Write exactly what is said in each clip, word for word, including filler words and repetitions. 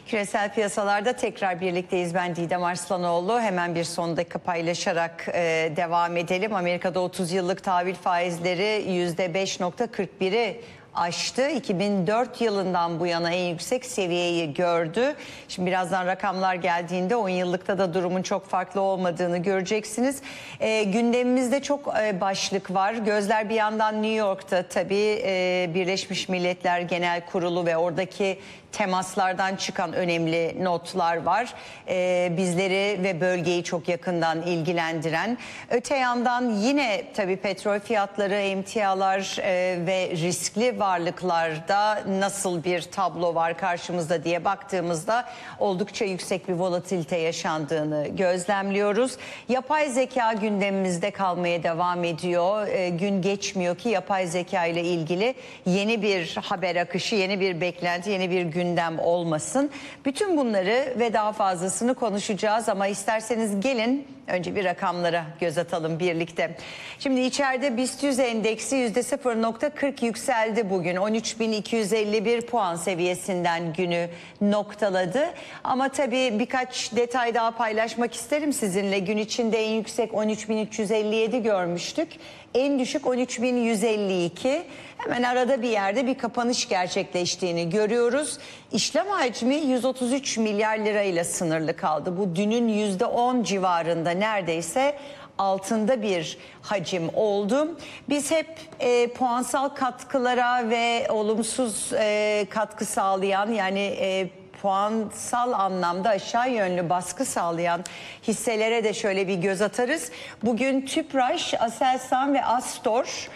Küresel piyasalarda tekrar birlikteyiz. Ben Didem Arslanoğlu. Hemen bir son dakika paylaşarak e, devam edelim. Amerika'da otuz yıllık tahvil faizleri yüzde beş nokta kırk biri aştı. iki bin dört yılından bu yana en yüksek seviyeyi gördü. Şimdi birazdan rakamlar geldiğinde on yıllıkta da durumun çok farklı olmadığını göreceksiniz. E, gündemimizde çok e, başlık var. Gözler bir yandan New York'ta tabii e, Birleşmiş Milletler Genel Kurulu ve oradaki temaslardan çıkan önemli notlar var. Ee, bizleri ve bölgeyi çok yakından ilgilendiren. Öte yandan yine tabii petrol fiyatları, emtialar e, ve riskli varlıklarda nasıl bir tablo var karşımızda diye baktığımızda oldukça yüksek bir volatilite yaşandığını gözlemliyoruz. Yapay zeka gündemimizde kalmaya devam ediyor. E, gün geçmiyor ki yapay zeka ile ilgili yeni bir haber akışı, yeni bir beklenti, yeni bir gündem olmasın. Bütün bunları ve daha fazlasını konuşacağız ama isterseniz gelin önce bir rakamlara göz atalım birlikte. Şimdi içeride BIST yüz endeksi yüzde sıfır nokta kırk yükseldi bugün. on üç bin iki yüz elli bir puan seviyesinden günü noktaladı. Ama tabii birkaç detay daha paylaşmak isterim sizinle. Gün içinde en yüksek on üç bin üç yüz elli yedi görmüştük. En düşük on üç bin yüz elli iki. Hemen arada bir yerde bir kapanış gerçekleştiğini görüyoruz. İşlem hacmi yüz otuz üç milyar lirayla sınırlı kaldı. Bu dünün yüzde on civarında neredeyse altında bir hacim oldu. Biz hep e, puansal katkılara ve olumsuz e, katkı sağlayan yani e, puansal anlamda aşağı yönlü baskı sağlayan hisselere de şöyle bir göz atarız. Bugün Tüpraş, Aselsan ve Astor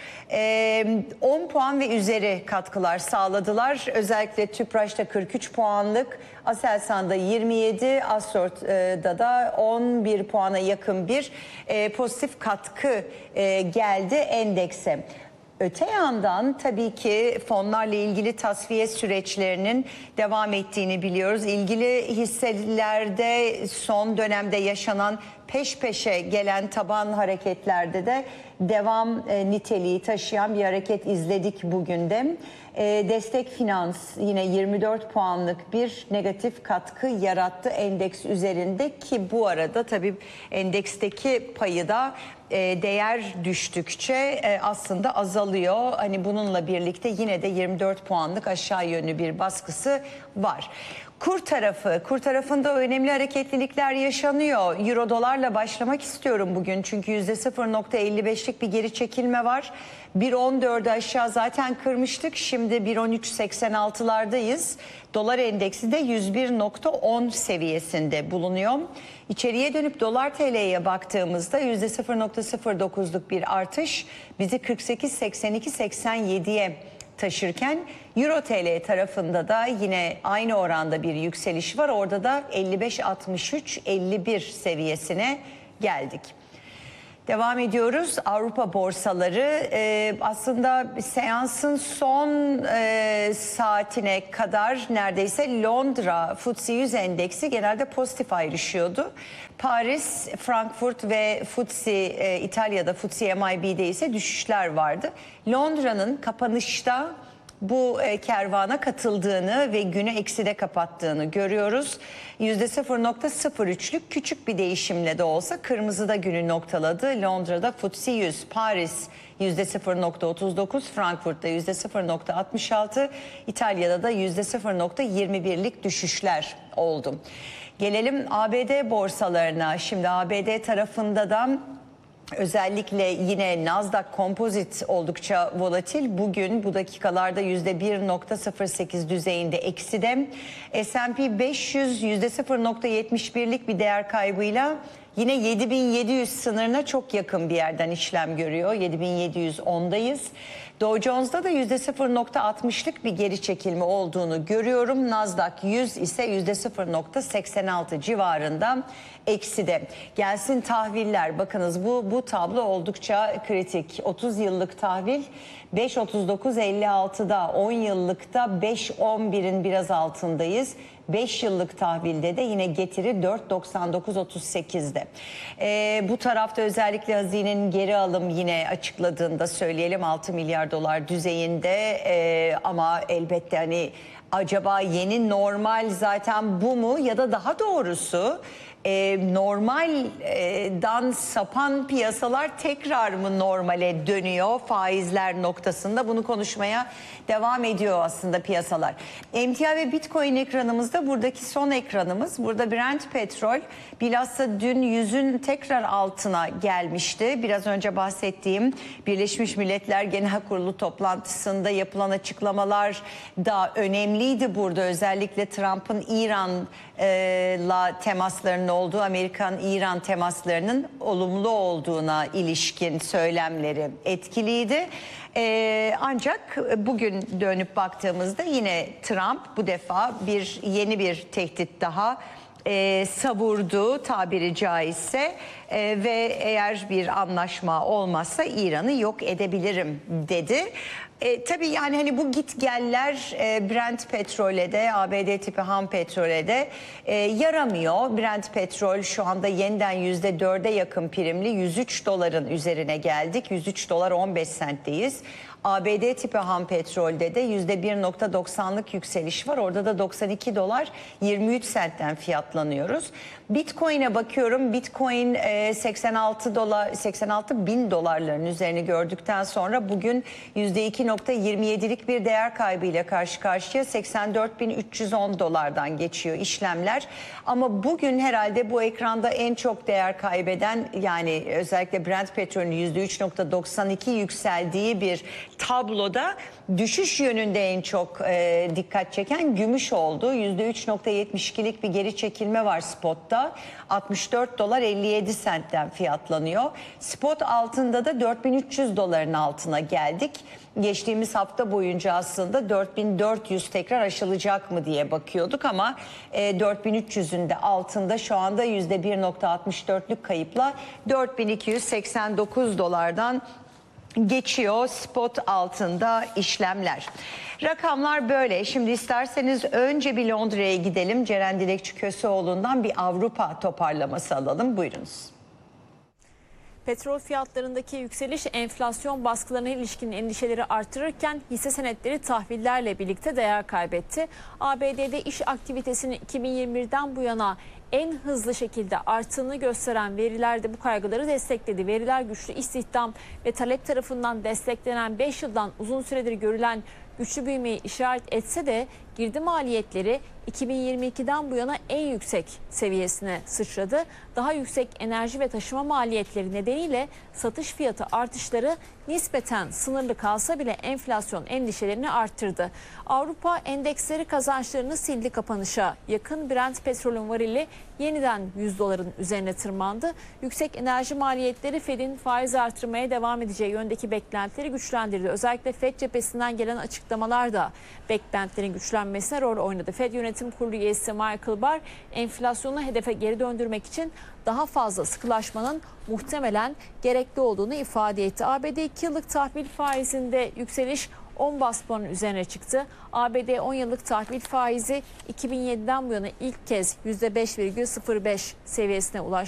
on puan ve üzeri katkılar sağladılar. Özellikle Tüpraş'ta kırk üç puanlık, Aselsan'da yirmi yedi, Astor'da da on bir puana yakın bir pozitif katkı geldi endekse. Öte yandan tabii ki fonlarla ilgili tasfiye süreçlerinin devam ettiğini biliyoruz. İlgili hisselerde son dönemde yaşanan peş peşe gelen taban hareketlerde de devam e, niteliği taşıyan bir hareket izledik bugün de. E, Destek Finans yine yirmi dört puanlık bir negatif katkı yarattı endeks üzerinde ki bu arada tabii endeksteki payı da e, değer düştükçe e, aslında azalıyor. Hani bununla birlikte yine de yirmi dört puanlık aşağı yönlü bir baskısı var. Kur tarafı, kur tarafında önemli hareketlilikler yaşanıyor. Euro dolarla başlamak istiyorum bugün çünkü yüzde sıfır nokta elli beşlik bir geri çekilme var. bir on dördü aşağı zaten kırmıştık. Şimdi bir on üç seksen altılardayız. Dolar endeksi de yüz bir nokta on seviyesinde bulunuyor. İçeriye dönüp dolar T L'ye baktığımızda yüzde sıfır nokta sıfır dokuzluk bir artış bizi kırk sekiz seksen iki seksen yediye taşırken Euro T L tarafında da yine aynı oranda bir yükseliş var. Orada da elli beş altmış üç elli bir seviyesine geldik. Devam ediyoruz. Avrupa borsaları e, aslında seansın son e, saatine kadar neredeyse Londra F T S E yüz endeksi genelde pozitif ayrışıyordu. Paris, Frankfurt ve F T S E e, İtalya'da F T S E M I B'de ise düşüşler vardı. Londra'nın kapanışta bu e, kervana katıldığını ve günü ekside kapattığını görüyoruz. yüzde sıfır nokta sıfır üçlük küçük bir değişimle de olsa kırmızıda günü noktaladı. Londra'da F T S E yüz, Paris yüzde sıfır nokta otuz dokuz, Frankfurt'ta yüzde sıfır nokta altmış altı, İtalya'da da yüzde sıfır nokta yirmi birlik düşüşler oldu. Gelelim A B D borsalarına. Şimdi A B D tarafında da özellikle yine Nasdaq Composite oldukça volatil. Bugün bu dakikalarda yüzde bir nokta sıfır sekiz düzeyinde ekside. S and P beş yüz yüzde sıfır nokta yetmiş birlik bir değer kaybıyla yine yedi bin yedi yüz sınırına çok yakın bir yerden işlem görüyor. yedi bin yedi yüz ondayız. Dow Jones'da da yüzde sıfır nokta altmışlık bir geri çekilme olduğunu görüyorum. Nasdaq yüz ise yüzde sıfır nokta seksen altı civarında ekside. Gelsin tahviller. Bakınız bu bu tablo oldukça kritik. otuz yıllık tahvil beş otuz dokuz elli altıda, on yıllıkta beş on birin biraz altındayız. beş yıllık tahvilde de yine getiri dört doksan dokuz otuz sekizde. Ee, bu tarafta özellikle hazinenin geri alım yine açıkladığında söyleyelim altı milyar dolar düzeyinde e, ama elbette hani acaba yeni normal zaten bu mu ya da daha doğrusu e, normalden sapan piyasalar tekrar mı normale dönüyor faizler noktasında, bunu konuşmaya devam ediyor aslında piyasalar. Emtia ve Bitcoin ekranımızda, buradaki son ekranımız. Burada Brent petrol bilhassa dün yüzün tekrar altına gelmişti. Biraz önce bahsettiğim Birleşmiş Milletler Genel Kurulu toplantısında yapılan açıklamalar da önemliydi burada. Özellikle Trump'ın İran'la temaslarının olduğu, Amerikan-İran temaslarının olumlu olduğuna ilişkin söylemleri etkiliydi. Ee, ancak bugün dönüp baktığımızda yine Trump bu defa bir yeni bir tehdit daha e, savurdu tabiri caizse e, ve eğer bir anlaşma olmazsa İran'ı yok edebilirim dedi. E, tabii yani hani bu gitgeller e, Brent petrole de, A B D tipi ham petrole de e, yaramıyor. Brent petrol şu anda yeniden yüzde dörde yakın primli, yüz üç doların üzerine geldik. yüz üç dolar on beş sentteyiz. A B D tipi ham petrolde de yüzde bir nokta doksanlık yükseliş var. Orada da doksan iki dolar yirmi üç sentten fiyatlanıyoruz. Bitcoin'e bakıyorum. Bitcoin e, seksen altı dolar, seksen altı bin dolarların üzerini gördükten sonra bugün yüzde iki nokta yirmi yedilik bir değer kaybıyla karşı karşıya, seksen dört bin üç yüz on dolardan geçiyor işlemler. Ama bugün herhalde bu ekranda en çok değer kaybeden, yani özellikle Brent petrolün yüzde üç nokta doksan iki yükseldiği bir tabloda düşüş yönünde en çok e, dikkat çeken gümüş oldu. yüzde üç nokta yetmiş ikilik bir geri çekilme var spotta. altmış dört dolar elli yedi sentten fiyatlanıyor. Spot altında da dört bin üç yüz doların altına geldik. Geçtiğimiz hafta boyunca aslında dört bin dört yüz tekrar aşılacak mı diye bakıyorduk ama e, dört bin üç yüzün de altında şu anda yüzde bir nokta altmış dörtlük kayıpla dört bin iki yüz seksen dokuz dolardan geçiyor spot altında işlemler. Rakamlar böyle. Şimdi isterseniz önce bir Londra'ya gidelim. Ceren Dilekçi Köseoğlu'ndan bir Avrupa toparlaması alalım. Buyurunuz. Petrol fiyatlarındaki yükseliş enflasyon baskılarına ilişkin endişeleri artırırken hisse senetleri tahvillerle birlikte değer kaybetti. A B D'de iş aktivitesinin iki bin yirmi birden bu yana en hızlı şekilde arttığını gösteren veriler de bu kaygıları destekledi. Veriler güçlü istihdam ve talep tarafından desteklenen beş yıldan uzun süredir görülen güçlü büyümeyi işaret etse de girdi maliyetleri iki bin yirmi ikiden bu yana en yüksek seviyesine sıçradı. Daha yüksek enerji ve taşıma maliyetleri nedeniyle satış fiyatı artışları nispeten sınırlı kalsa bile enflasyon endişelerini arttırdı. Avrupa endeksleri kazançlarını sildi kapanışa. Yakın Brent petrolün varili yeniden yüz doların üzerine tırmandı. Yüksek enerji maliyetleri Fed'in faiz artırmaya devam edeceği yöndeki beklentileri güçlendirdi. Özellikle Fed cephesinden gelen açıklamalar da beklentilerin güçlenmesine rol oynadı. Fed Yönetim Kurulu üyesi Michael Barr, enflasyonu hedefe geri döndürmek için daha fazla sıkılaşmanın muhtemelen gerekli olduğunu ifade etti. A B D iki yıllık tahvil faizinde yükseliş on bas puanın üzerine çıktı. A B D on yıllık tahvil faizi iki bin yediden bu yana ilk kez yüzde beş virgül sıfır beş seviyesine ulaştı.